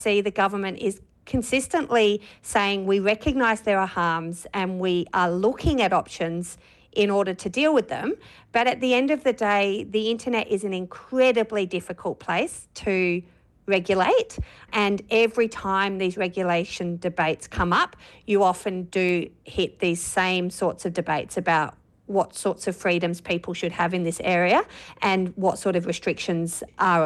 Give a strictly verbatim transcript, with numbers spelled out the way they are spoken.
See, the government is consistently saying we recognise there are harms and we are looking at options in order to deal with them. But at the end of the day, the internet is an incredibly difficult place to regulate. And every time these regulation debates come up, you often do hit these same sorts of debates about what sorts of freedoms people should have in this area and what sort of restrictions are